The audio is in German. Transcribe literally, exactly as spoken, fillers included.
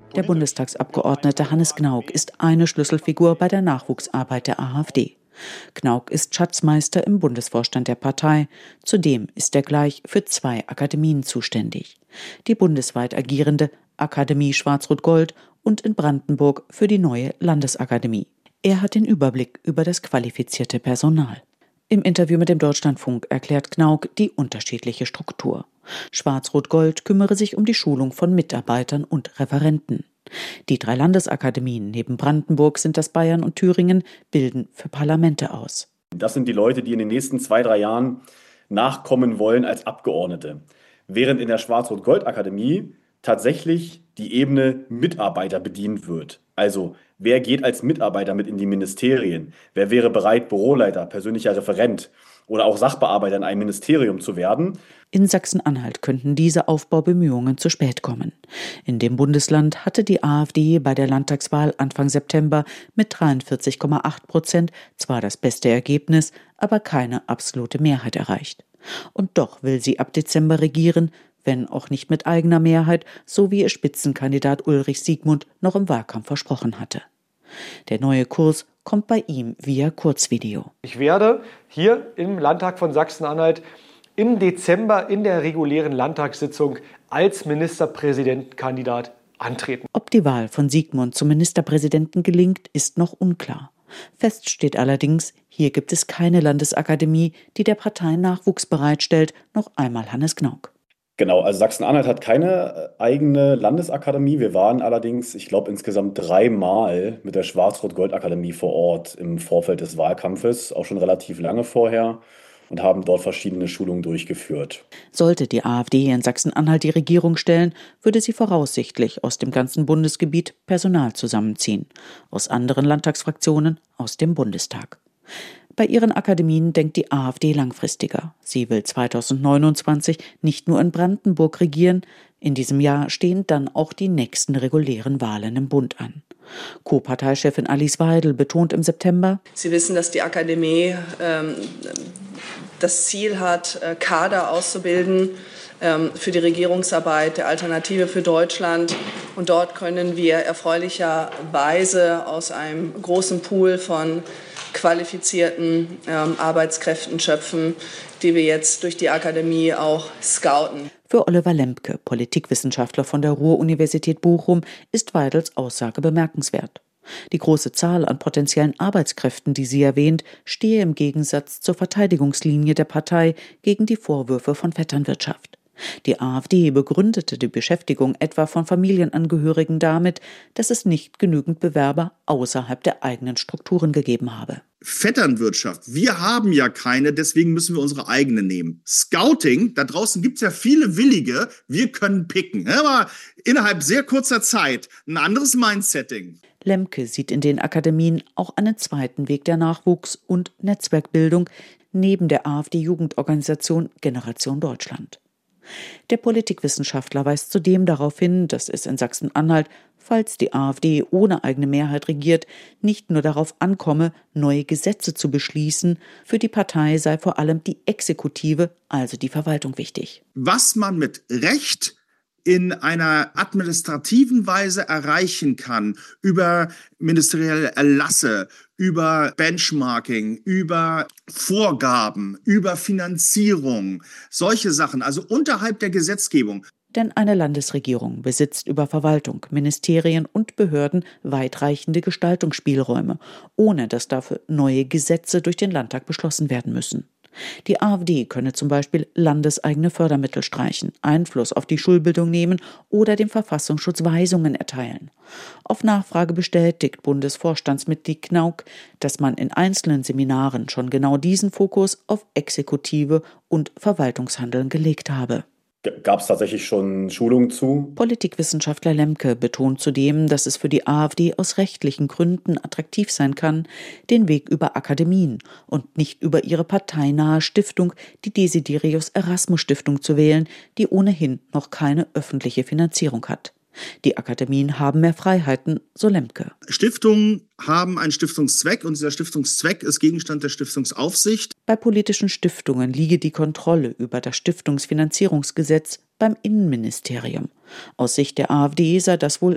Der Bundestagsabgeordnete Hannes Gnauk ist eine Schlüsselfigur bei der Nachwuchsarbeit der AfD. Gnauk ist Schatzmeister im Bundesvorstand der Partei. Zudem ist er gleich für zwei Akademien zuständig. Die bundesweit agierende Akademie Schwarz-Rot-Gold und in Brandenburg für die neue Landesakademie. Er hat den Überblick über das qualifizierte Personal. Im Interview mit dem Deutschlandfunk erklärt Gnauk die unterschiedliche Struktur. Schwarz-Rot-Gold kümmere sich um die Schulung von Mitarbeitern und Referenten. Die drei Landesakademien neben Brandenburg sind das Bayern und Thüringen, bilden für Parlamente aus. Das sind die Leute, die in den nächsten zwei, drei Jahren nachkommen wollen als Abgeordnete. Während in der Schwarz-Rot-Gold-Akademie tatsächlich die Ebene Mitarbeiter bedient wird. Also wer geht als Mitarbeiter mit in die Ministerien? Wer wäre bereit, Büroleiter, persönlicher Referent oder auch Sachbearbeiter in einem Ministerium zu werden? In Sachsen-Anhalt könnten diese Aufbaubemühungen zu spät kommen. In dem Bundesland hatte die AfD bei der Landtagswahl Anfang September mit dreiundvierzig Komma acht Prozent zwar das beste Ergebnis, aber keine absolute Mehrheit erreicht. Und doch will sie ab Dezember regieren, wenn auch nicht mit eigener Mehrheit, so wie ihr Spitzenkandidat Ulrich Siegmund noch im Wahlkampf versprochen hatte. Der neue Kurs kommt bei ihm via Kurzvideo. Ich werde hier im Landtag von Sachsen-Anhalt im Dezember in der regulären Landtagssitzung als Ministerpräsidentenkandidat antreten. Ob die Wahl von Siegmund zum Ministerpräsidenten gelingt, ist noch unklar. Fest steht allerdings, hier gibt es keine Landesakademie, die der Partei Nachwuchs bereitstellt, noch einmal Hannes Gnauk. Genau, also Sachsen-Anhalt hat keine eigene Landesakademie. Wir waren allerdings, ich glaube, insgesamt dreimal mit der Schwarz-Rot-Gold-Akademie vor Ort im Vorfeld des Wahlkampfes, auch schon relativ lange vorher, und haben dort verschiedene Schulungen durchgeführt. Sollte die AfD in Sachsen-Anhalt die Regierung stellen, würde sie voraussichtlich aus dem ganzen Bundesgebiet Personal zusammenziehen. Aus anderen Landtagsfraktionen, aus dem Bundestag. Bei ihren Akademien denkt die AfD langfristiger. Sie will zweitausendneunundzwanzig nicht nur in Brandenburg regieren, in diesem Jahr stehen dann auch die nächsten regulären Wahlen im Bund an. Co-Parteichefin Alice Weidel betont im September: Sie wissen, dass die Akademie ähm, das Ziel hat, Kader auszubilden ähm, für die Regierungsarbeit der Alternative für Deutschland. Und dort können wir erfreulicherweise aus einem großen Pool von qualifizierten ähm, Arbeitskräften schöpfen, die wir jetzt durch die Akademie auch scouten. Für Oliver Lembke, Politikwissenschaftler von der Ruhr-Universität Bochum, ist Weidels Aussage bemerkenswert. Die große Zahl an potenziellen Arbeitskräften, die sie erwähnt, stehe im Gegensatz zur Verteidigungslinie der Partei gegen die Vorwürfe von Vetternwirtschaft. Die AfD begründete die Beschäftigung etwa von Familienangehörigen damit, dass es nicht genügend Bewerber außerhalb der eigenen Strukturen gegeben habe. Vetternwirtschaft, wir haben ja keine, deswegen müssen wir unsere eigene nehmen. Scouting, da draußen gibt es ja viele Willige, wir können picken. Aber innerhalb sehr kurzer Zeit ein anderes Mindsetting. Lemke sieht in den Akademien auch einen zweiten Weg der Nachwuchs- und Netzwerkbildung neben der AfD-Jugendorganisation Generation Deutschland. Der Politikwissenschaftler weist zudem darauf hin, dass es in Sachsen-Anhalt, falls die AfD ohne eigene Mehrheit regiert, nicht nur darauf ankomme, neue Gesetze zu beschließen. Für die Partei sei vor allem die Exekutive, also die Verwaltung, wichtig. Was man mit Recht in einer administrativen Weise erreichen kann, über ministerielle Erlasse, über Benchmarking, über Vorgaben, über Finanzierung, solche Sachen, also unterhalb der Gesetzgebung. Denn eine Landesregierung besitzt über Verwaltung, Ministerien und Behörden weitreichende Gestaltungsspielräume, ohne dass dafür neue Gesetze durch den Landtag beschlossen werden müssen. Die AfD könne zum Beispiel landeseigene Fördermittel streichen, Einfluss auf die Schulbildung nehmen oder dem Verfassungsschutz Weisungen erteilen. Auf Nachfrage bestätigt Bundesvorstandsmitglied Gnauk, dass man in einzelnen Seminaren schon genau diesen Fokus auf Exekutive und Verwaltungshandeln gelegt habe. Gab es tatsächlich schon Schulungen zu? Politikwissenschaftler Lemke betont zudem, dass es für die AfD aus rechtlichen Gründen attraktiv sein kann, den Weg über Akademien und nicht über ihre parteinahe Stiftung, die Desiderius Erasmus Stiftung, zu wählen, die ohnehin noch keine öffentliche Finanzierung hat. Die Akademien haben mehr Freiheiten, so Lemke. Stiftungen haben einen Stiftungszweck und dieser Stiftungszweck ist Gegenstand der Stiftungsaufsicht. Bei politischen Stiftungen liege die Kontrolle über das Stiftungsfinanzierungsgesetz beim Innenministerium. Aus Sicht der AfD sei das wohl